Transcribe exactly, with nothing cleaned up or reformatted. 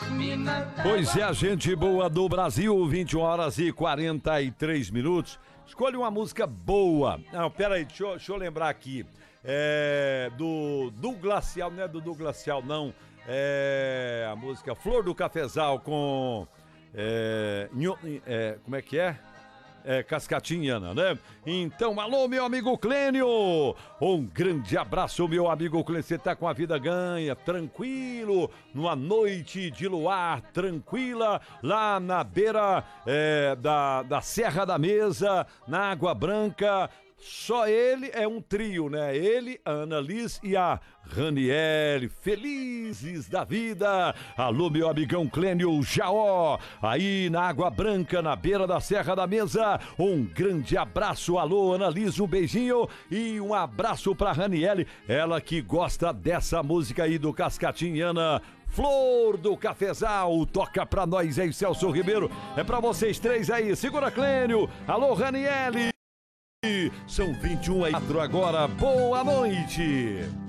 Pois é, gente boa do Brasil, vinte e uma horas e quarenta e três minutos. Escolha uma música boa. Não, peraí, deixa eu, deixa eu lembrar aqui. É, do do Glacial, não é do do Glacial, não. É a música Flor do Cafezal com... É, é, como é que é? É, Cascatinhana, né? Então, alô, meu amigo Clênio! Um grande abraço, meu amigo Clênio. Você tá com a vida ganha, tranquilo, numa noite de luar tranquila, lá na beira é, da, da Serra da Mesa, na Água Branca. Só ele é um trio, né? Ele, a Ana Liz e a Raniele, felizes da vida. Alô, meu amigão Clênio Jaó, aí na Água Branca, na beira da Serra da Mesa. Um grande abraço, alô, Ana Liz, um beijinho e um abraço pra Raniele, ela que gosta dessa música aí do Cascatinhana. Flor do Cafezal, toca pra nós aí, Celso Ribeiro. É pra vocês três aí, segura Clênio, alô, Raniele. São vinte e uma e quatro agora, boa noite.